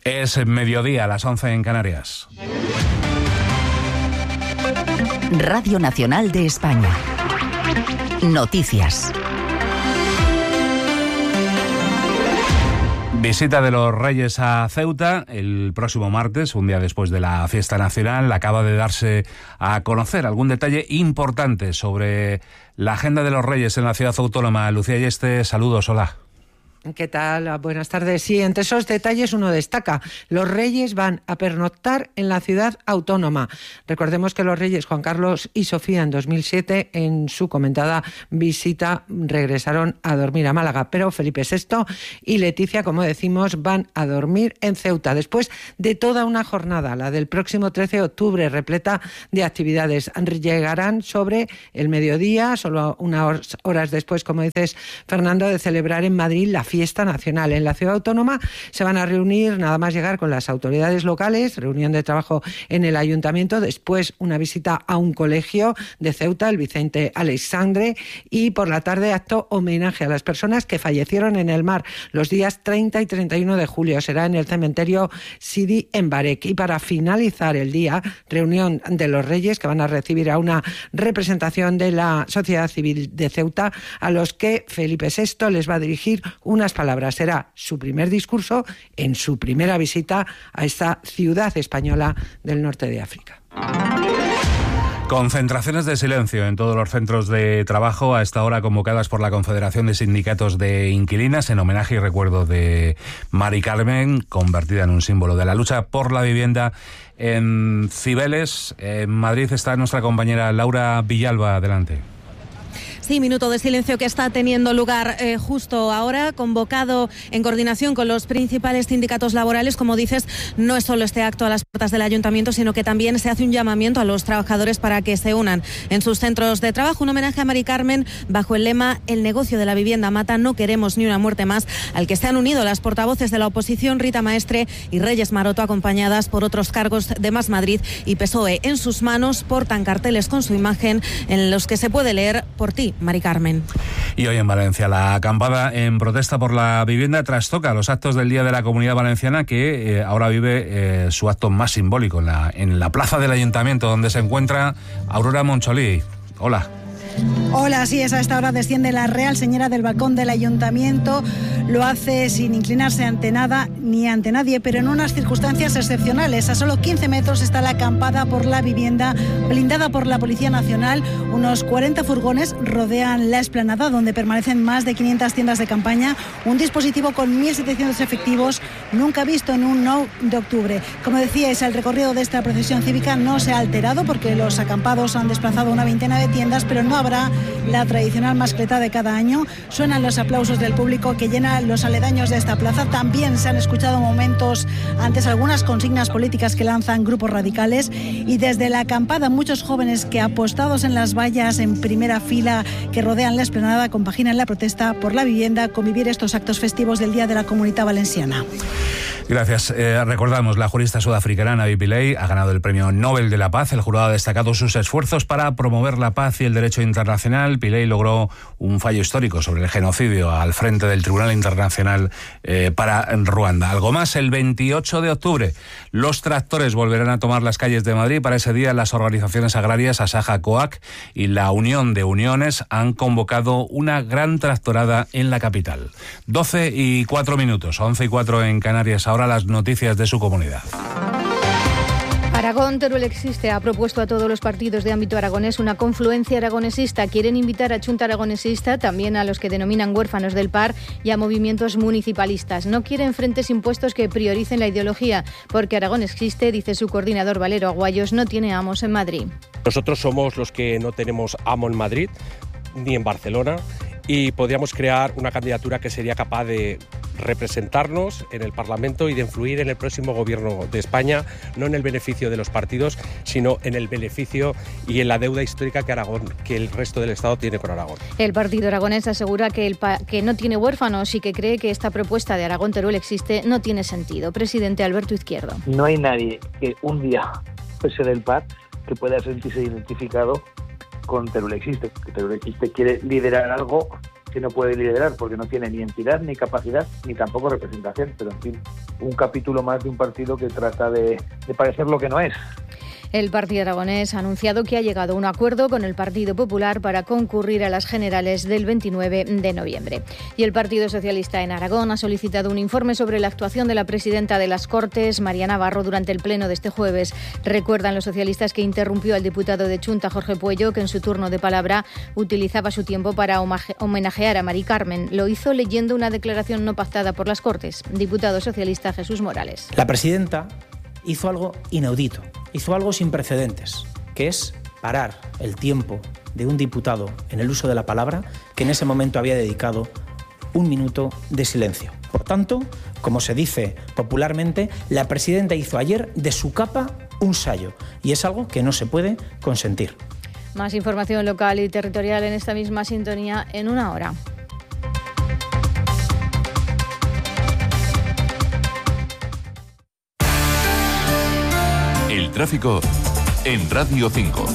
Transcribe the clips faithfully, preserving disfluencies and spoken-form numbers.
Es mediodía, a las once en Canarias. Radio Nacional de España. Noticias. Visita de los Reyes a Ceuta el próximo martes, un día después de la fiesta nacional. Acaba de darse a conocer algún detalle importante sobre la agenda de los Reyes en la ciudad autónoma. Lucía Yeste, saludos, hola. ¿Qué tal? Buenas tardes. Sí, entre esos detalles uno destaca. Los Reyes van a pernoctar en la ciudad autónoma. Recordemos que los Reyes Juan Carlos y Sofía en dos mil siete, en su comentada visita, regresaron a dormir a Málaga. Pero Felipe sexto y Leticia, como decimos, van a dormir en Ceuta. Después de toda una jornada, la del próximo trece de octubre, repleta de actividades. Llegarán sobre el mediodía, solo unas horas después, como dices, Fernando, de celebrar en Madrid la fiesta fiesta nacional. En la ciudad autónoma se van a reunir, nada más llegar, con las autoridades locales, reunión de trabajo en el ayuntamiento, después una visita a un colegio de Ceuta, el Vicente Aleixandre, y por la tarde acto homenaje a las personas que fallecieron en el mar los días treinta y treinta y uno de julio. Será en el cementerio Sidi en Barek. Y para finalizar el día, reunión de los Reyes, que van a recibir a una representación de la sociedad civil de Ceuta, a los que Felipe sexto les va a dirigir una palabras. Será su primer discurso en su primera visita a esta ciudad española del norte de África. Concentraciones de silencio en todos los centros de trabajo a esta hora, convocadas por la Confederación de Sindicatos de Inquilinas en homenaje y recuerdo de Mari Carmen, convertida en un símbolo de la lucha por la vivienda en Cibeles. En Madrid está nuestra compañera Laura Villalba. Adelante. Sí, minuto de silencio que está teniendo lugar eh, justo ahora, convocado en coordinación con los principales sindicatos laborales. Como dices, no es solo este acto a las puertas del ayuntamiento, sino que también se hace un llamamiento a los trabajadores para que se unan en sus centros de trabajo. Un homenaje a Mari Carmen bajo el lema "El negocio de la vivienda mata, no queremos ni una muerte más", al que se han unido las portavoces de la oposición Rita Maestre y Reyes Maroto, acompañadas por otros cargos de Más Madrid y P S O E. En sus manos portan carteles con su imagen en los que se puede leer: "Por ti, Mari Carmen". Y hoy en Valencia, la acampada en protesta por la vivienda trastoca los actos del Día de la Comunidad Valenciana, que eh, ahora vive eh, su acto más simbólico en la, en la plaza del Ayuntamiento, donde se encuentra Aurora Moncholí. Hola. Hola, sí, es a esta hora desciende la Real Señora del balcón del Ayuntamiento. Lo hace sin inclinarse ante nada ni ante nadie, pero en unas circunstancias excepcionales. A solo quince metros está la acampada por la vivienda, blindada por la Policía Nacional. Unos cuarenta furgones rodean la explanada, donde permanecen más de quinientas tiendas de campaña. Un dispositivo con mil setecientos efectivos, nunca visto en un nueve de octubre. Como decíais, el recorrido de esta procesión cívica no se ha alterado, porque los acampados han desplazado una veintena de tiendas, pero no habrá la tradicional mascleta de cada año. Suenan los aplausos del público que llena los aledaños de esta plaza. También se han escuchado momentos antes algunas consignas políticas que lanzan grupos radicales, y desde la acampada muchos jóvenes que, apostados en las vallas en primera fila que rodean la explanada, compaginan la protesta por la vivienda con vivir estos actos festivos del Día de la Comunidad Valenciana. Gracias. Eh, recordamos, la jurista sudafricana Navi Pillay ha ganado el Premio Nobel de la Paz. El jurado ha destacado sus esfuerzos para promover la paz y el derecho internacional. Pillay logró un fallo histórico sobre el genocidio al frente del Tribunal Internacional eh, para Ruanda. Algo más, el veintiocho de octubre, los tractores volverán a tomar las calles de Madrid. Para ese día, las organizaciones agrarias Asaja, COAC y la Unión de Uniones han convocado una gran tractorada en la capital. doce y cuatro minutos, once y cuatro en Canarias. Ahora las noticias de su comunidad. Aragón Teruel Existe ha propuesto a todos los partidos de ámbito aragonés una confluencia aragonesista. Quieren invitar a Chunta Aragonesista, también a los que denominan huérfanos del P A R y a movimientos municipalistas. No quieren frentes impuestos que prioricen la ideología, porque Aragón Existe, dice su coordinador Valero Aguayos, no tiene amos en Madrid. Nosotros somos los que no tenemos amo en Madrid ni en Barcelona, y podríamos crear una candidatura que sería capaz de representarnos en el Parlamento y de influir en el próximo gobierno de España, no en el beneficio de los partidos, sino en el beneficio y en la deuda histórica que Aragón, que el resto del Estado tiene con Aragón. El partido aragonés asegura que, el pa- que no tiene huérfanos y que cree que esta propuesta de Aragón Teruel Existe no tiene sentido. Presidente Alberto Izquierdo. No hay nadie que un día fuese del P A R que pueda sentirse identificado con Teruel Existe. Que Teruel Existe quiere liderar algo que no puede liderar porque no tiene ni entidad, ni capacidad, ni tampoco representación, pero en fin, un capítulo más de un partido que trata de, de parecer lo que no es. El Partido Aragonés ha anunciado que ha llegado a un acuerdo con el Partido Popular para concurrir a las generales del veintinueve de noviembre. Y el Partido Socialista en Aragón ha solicitado un informe sobre la actuación de la presidenta de las Cortes, María Navarro, durante el pleno de este jueves. Recuerdan los socialistas que interrumpió al diputado de Chunta, Jorge Puello, que en su turno de palabra utilizaba su tiempo para homenajear a Mari Carmen. Lo hizo leyendo una declaración no pactada por las Cortes. Diputado socialista Jesús Morales. La presidenta hizo algo inaudito, hizo algo sin precedentes, que es parar el tiempo de un diputado en el uso de la palabra que en ese momento había dedicado un minuto de silencio. Por tanto, como se dice popularmente, la presidenta hizo ayer de su capa un sayo y es algo que no se puede consentir. Más información local y territorial en esta misma sintonía en una hora. El tráfico en Radio cinco.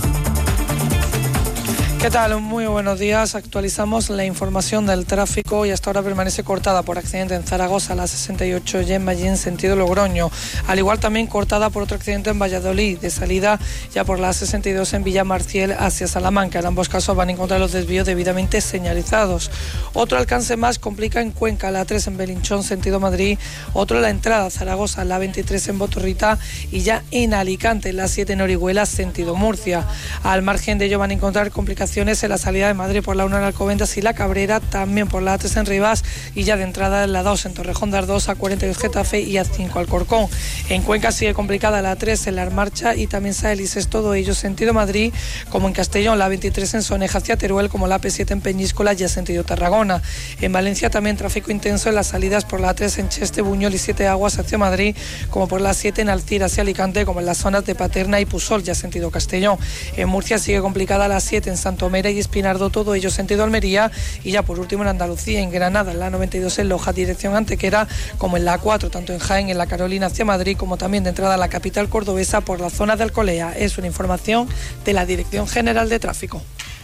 ¿Qué tal? Muy buenos días. Actualizamos la información del tráfico y hasta ahora permanece cortada por accidente en Zaragoza, la sesenta y ocho y en Mallín, sentido Logroño. Al igual también cortada por otro accidente en Valladolid, de salida ya por la sesenta y dos en Villamarciel hacia Salamanca. En ambos casos van a encontrar los desvíos debidamente señalizados. Otro alcance más complica en Cuenca, la tres en Belinchón, sentido Madrid. Otro la entrada a Zaragoza, la veintitrés en Botorrita y ya en Alicante, la siete en Orihuela, sentido Murcia. Al margen de ello van a encontrar complicaciones en la salida de Madrid por la uno en Alcobendas y la Cabrera, también por la A tres en Rivas y ya de entrada en la dos en Torrejón de Ardoz, A cuarenta y dos Getafe y A cinco Alcorcón. En Cuenca sigue complicada la tres en La Marcha y también Saelis, todo ello sentido Madrid, como en Castellón, la veintitrés en Soneja hacia Teruel, como la P siete en Peñíscola ya sentido Tarragona. En Valencia también tráfico intenso en las salidas por la tres en Cheste, Buñol y Siete Aguas hacia Madrid, como por la siete en Alcira hacia Alicante, como en las zonas de Paterna y Pusol ya sentido Castellón. En Murcia sigue complicada la siete en Santo Mera y Espinardo, todo ello sentido Almería, y ya por último en Andalucía, en Granada, en la noventa y dos en Loja, dirección Antequera, como en la cuatro, tanto en Jaén, en la Carolina hacia Madrid, como también de entrada a la capital cordobesa por la zona de Alcolea. Es una información de la Dirección General de Tráfico.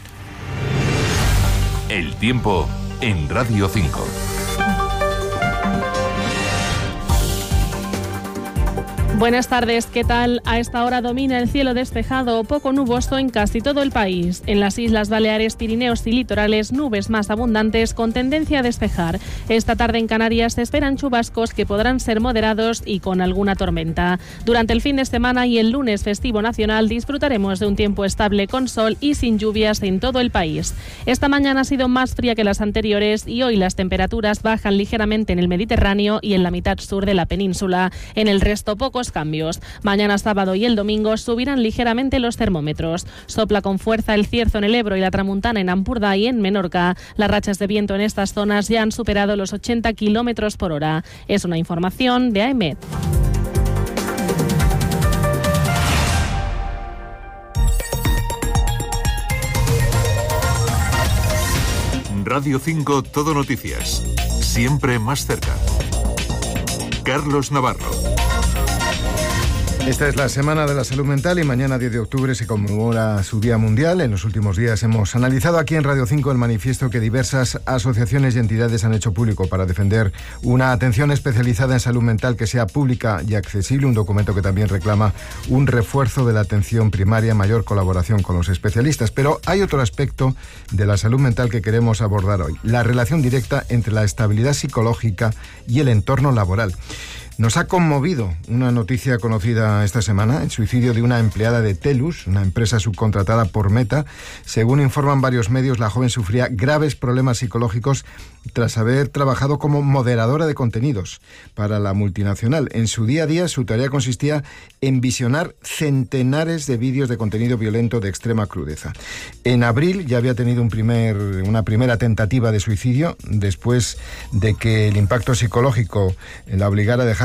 El tiempo en Radio cinco. Buenas tardes, ¿qué tal? A esta hora domina el cielo despejado o poco nuboso en casi todo el país. En las Islas Baleares, Pirineos y litorales, nubes más abundantes con tendencia a despejar. Esta tarde en Canarias se esperan chubascos que podrán ser moderados y con alguna tormenta. Durante el fin de semana y el lunes festivo nacional disfrutaremos de un tiempo estable con sol y sin lluvias en todo el país. Esta mañana ha sido más fría que las anteriores y hoy las temperaturas bajan ligeramente en el Mediterráneo y en la mitad sur de la península. En el resto pocos cambios. Mañana sábado y el domingo subirán ligeramente los termómetros. Sopla con fuerza el cierzo en el Ebro y la tramuntana en Ampurdá y en Menorca. Las rachas de viento en estas zonas ya han superado los ochenta kilómetros por hora. Es una información de A E M E T. Radio cinco Todo Noticias. Siempre más cerca. Carlos Navarro. Esta es la Semana de la Salud Mental y mañana diez de octubre se conmemora su Día Mundial. En los últimos días hemos analizado aquí en Radio cinco el manifiesto que diversas asociaciones y entidades han hecho público para defender una atención especializada en salud mental que sea pública y accesible, un documento que también reclama un refuerzo de la atención primaria, mayor colaboración con los especialistas. Pero hay otro aspecto de la salud mental que queremos abordar hoy, la relación directa entre la estabilidad psicológica y el entorno laboral. Nos ha conmovido una noticia conocida esta semana, el suicidio de una empleada de Telus, una empresa subcontratada por Meta. Según informan varios medios, la joven sufría graves problemas psicológicos tras haber trabajado como moderadora de contenidos para la multinacional. En su día a día, su tarea consistía en visionar centenares de vídeos de contenido violento de extrema crudeza. En abril ya había tenido un primer, una primera tentativa de suicidio después de que el impacto psicológico la obligara a dejar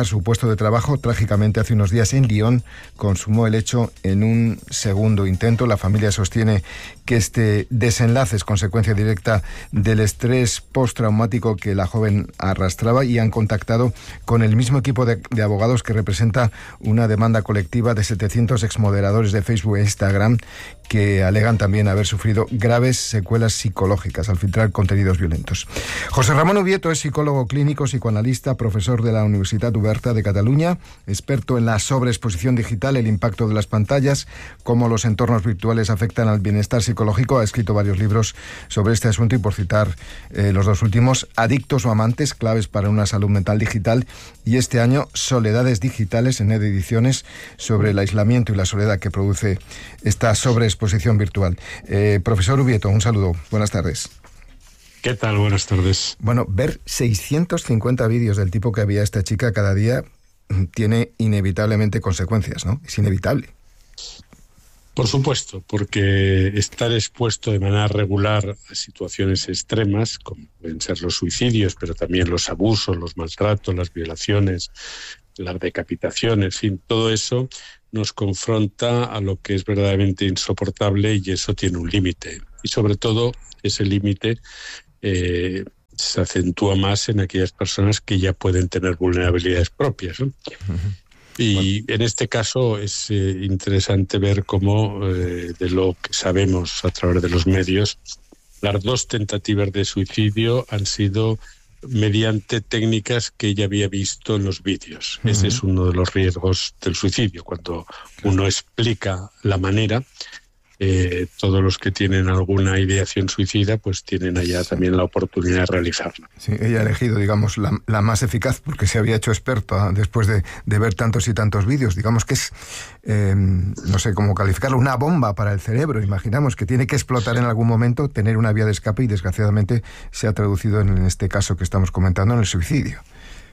dejar su puesto de trabajo. Trágicamente, hace unos días en Lyon consumó el hecho en un segundo intento. La familia sostiene que este desenlace es consecuencia directa del estrés postraumático que la joven arrastraba, y han contactado con el mismo equipo de, de abogados que representa una demanda colectiva de setecientos exmoderadores de Facebook e Instagram que alegan también haber sufrido graves secuelas psicológicas al filtrar contenidos violentos. José Ramón Ubieto es psicólogo clínico, psicoanalista, profesor de la Universitat Oberta de Cataluña, experto en la sobreexposición digital, el impacto de las pantallas, cómo los entornos virtuales afectan al bienestar psicológico. Ha escrito varios libros sobre este asunto y, por citar eh, los dos últimos, Adictos o amantes, claves para una salud mental digital, y este año Soledades digitales, en Ediciones, sobre el aislamiento y la soledad que produce esta sobreexposición virtual. Eh, profesor Ubieto, un saludo. Buenas tardes. ¿Qué tal? Buenas tardes. Bueno, ver seiscientos cincuenta vídeos del tipo que había esta chica cada día tiene inevitablemente consecuencias, ¿no? Es inevitable. Por supuesto, porque estar expuesto de manera regular a situaciones extremas, como pueden ser los suicidios, pero también los abusos, los maltratos, las violaciones, las decapitaciones, en fin, todo eso nos confronta a lo que es verdaderamente insoportable, y eso tiene un límite. Y sobre todo, ese límite eh, se acentúa más en aquellas personas que ya pueden tener vulnerabilidades propias, ¿no? Uh-huh. Y en este caso es eh, interesante ver cómo, eh, de lo que sabemos a través de los medios, las dos tentativas de suicidio han sido mediante técnicas que ella había visto en los vídeos. Uh-huh. Ese es uno de los riesgos del suicidio. Cuando uno explica la manera, eh, todos los que tienen alguna ideación suicida pues tienen allá también la oportunidad de realizarla. Sí, ella ha elegido, digamos, la, la más eficaz, porque se había hecho experta después de, de ver tantos y tantos vídeos. Digamos que es, eh, no sé cómo calificarlo, una bomba para el cerebro. Imaginamos que tiene que explotar en algún momento, tener una vía de escape, y desgraciadamente se ha traducido en este caso que estamos comentando, en el suicidio.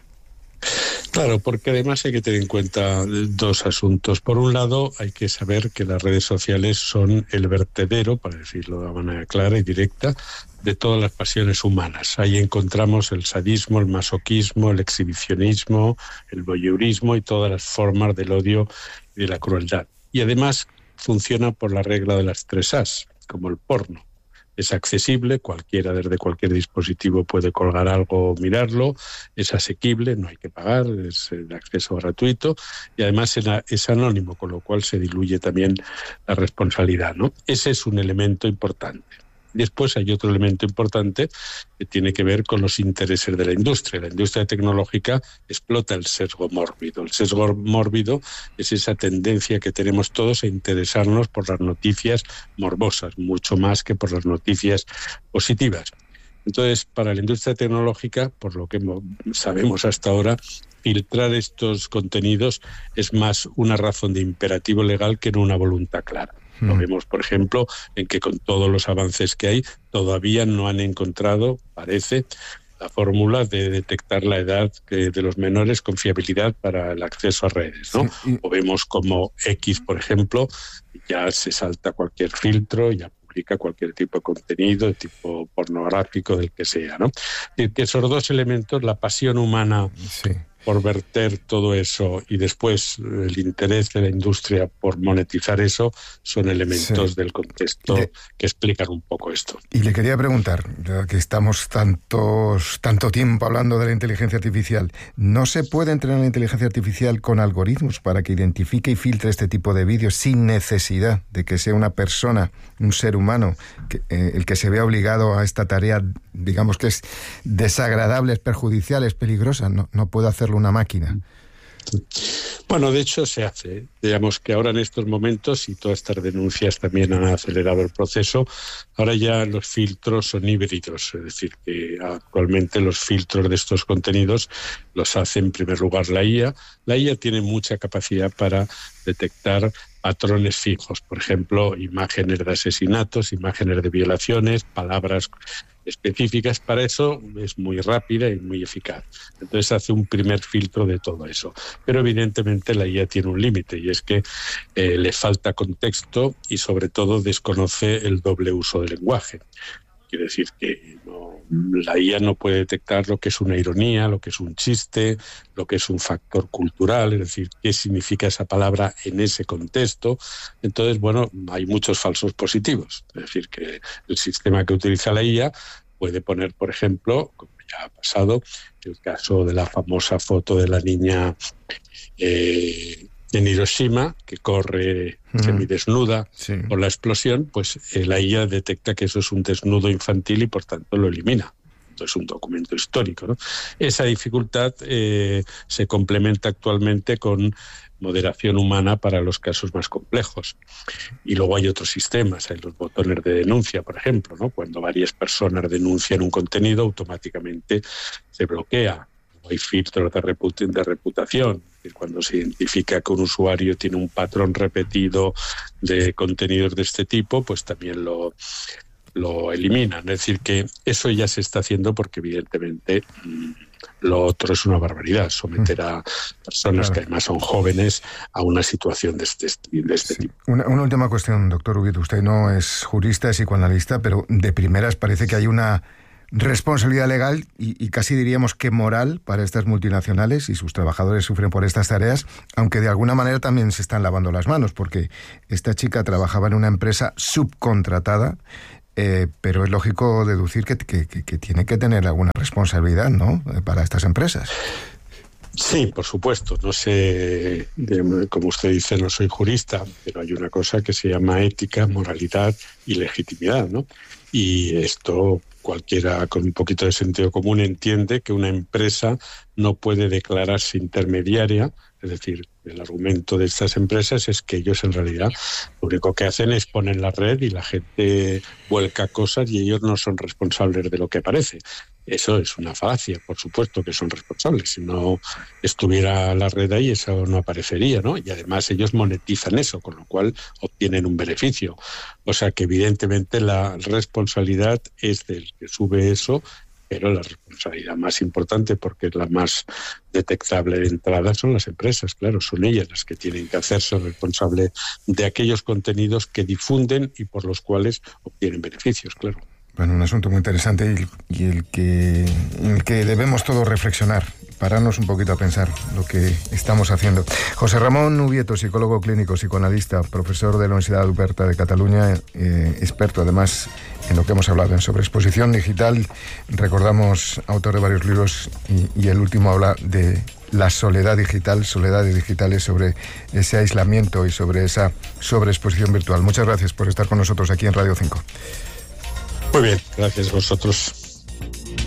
Claro, porque además hay que tener en cuenta dos asuntos. Por un lado, hay que saber que las redes sociales son el vertedero, para decirlo de manera clara y directa, de todas las pasiones humanas. Ahí encontramos el sadismo, el masoquismo, el exhibicionismo, el voyeurismo y todas las formas del odio y de la crueldad. Y además funciona por la regla de las tres As, como el porno. Es accesible, cualquiera desde cualquier dispositivo puede colgar algo o mirarlo, es asequible, no hay que pagar, es de acceso gratuito, y además es anónimo, con lo cual se diluye también la responsabilidad, ¿no? Ese es un elemento importante. Después hay otro elemento importante que tiene que ver con los intereses de la industria. La industria tecnológica explota el sesgo mórbido. El sesgo mórbido es esa tendencia que tenemos todos a interesarnos por las noticias morbosas, mucho más que por las noticias positivas. Entonces, para la industria tecnológica, por lo que sabemos hasta ahora, filtrar estos contenidos es más una razón de imperativo legal que no una voluntad clara. Lo vemos, por ejemplo, en que con todos los avances que hay, todavía no han encontrado, parece, la fórmula de detectar la edad de los menores con fiabilidad para el acceso a redes, ¿no? Sí. O vemos como X, por ejemplo, ya se salta cualquier filtro, ya publica cualquier tipo de contenido, de tipo pornográfico, del que sea, ¿no? Es decir, que esos dos elementos, la pasión humana, sí, por verter todo eso, y después el interés de la industria por monetizar eso, son elementos, sí, del contexto le, que explican un poco esto. Y le quería preguntar, ya que estamos tantos, tanto tiempo hablando de la inteligencia artificial, ¿no se puede entrenar la inteligencia artificial con algoritmos para que identifique y filtre este tipo de vídeos sin necesidad de que sea una persona, un ser humano, que, eh, el que se vea obligado a esta tarea, digamos que es desagradable, es perjudicial, es peligrosa? No, no puede hacerlo una máquina. Bueno, de hecho se hace. Digamos que ahora en estos momentos, y todas estas denuncias también han acelerado el proceso, ahora ya los filtros son híbridos, es decir, que actualmente los filtros de estos contenidos los hace en primer lugar la I A. La I A tiene mucha capacidad para detectar patrones fijos, por ejemplo, imágenes de asesinatos, imágenes de violaciones, palabras específicas. Para eso es muy rápida y muy eficaz. Entonces hace un primer filtro de todo eso. Pero evidentemente la I A tiene un límite, y es que eh, le falta contexto y sobre todo desconoce el doble uso del lenguaje. Quiere decir que no, la I A no puede detectar lo que es una ironía, lo que es un chiste, lo que es un factor cultural, es decir, qué significa esa palabra en ese contexto. Entonces, bueno, hay muchos falsos positivos. Es decir, que el sistema que utiliza la I A puede poner, por ejemplo, como ya ha pasado, el caso de la famosa foto de la niña eh, en Hiroshima, que corre uh-huh. semidesnuda sí. por la explosión, pues eh, la I A detecta que eso es un desnudo infantil y por tanto lo elimina. Entonces es un documento histórico, ¿no? Esa dificultad eh, se complementa actualmente con moderación humana para los casos más complejos. Y luego hay otros sistemas, hay los botones de denuncia, por ejemplo, ¿no? Cuando varias personas denuncian un contenido, automáticamente se bloquea. Hay filtros de, reput- de reputación. Cuando se identifica que un usuario tiene un patrón repetido de contenidos de este tipo, pues también lo, lo eliminan. Es decir, que eso ya se está haciendo porque evidentemente mmm, lo otro es una barbaridad, someter a personas claro. que además son jóvenes a una situación de este, de este sí. tipo. Una, una última cuestión, doctor Ubieto. Usted no es jurista, es psicoanalista, pero de primeras parece que hay una responsabilidad legal y, y casi diríamos que moral para estas multinacionales, y sus trabajadores sufren por estas tareas, aunque de alguna manera también se están lavando las manos, porque esta chica trabajaba en una empresa subcontratada, eh, pero es lógico deducir que, que, que, que tiene que tener alguna responsabilidad, ¿no?, para estas empresas. Sí, por supuesto. No sé, como usted dice, no soy jurista, pero hay una cosa que se llama ética, moralidad y legitimidad, ¿no? Y esto cualquiera con un poquito de sentido común entiende que una empresa no puede declararse intermediaria. Es decir, el argumento de estas empresas es que ellos en realidad lo único que hacen es poner la red y la gente vuelca cosas y ellos no son responsables de lo que aparece. Eso es una falacia, por supuesto que son responsables. Si no estuviera la red ahí, eso no aparecería, ¿no? Y además ellos monetizan eso, con lo cual obtienen un beneficio. O sea que evidentemente la responsabilidad es del que sube eso, pero la responsabilidad más importante, porque es la más detectable de entrada, son las empresas. Claro, son ellas las que tienen que hacerse responsables de aquellos contenidos que difunden y por los cuales obtienen beneficios, claro. Bueno, un asunto muy interesante y, y el que en el que debemos todos reflexionar, pararnos un poquito a pensar lo que estamos haciendo. José Ramón Ubieto, psicólogo clínico, psicoanalista, profesor de la Universidad Oberta de Cataluña, eh, experto además en lo que hemos hablado en sobreexposición digital. Recordamos, autor de varios libros y, y el último habla de la soledad digital, soledades digitales, sobre ese aislamiento y sobre esa sobreexposición virtual. Muchas gracias por estar con nosotros aquí en Radio cinco. Muy bien, gracias a vosotros.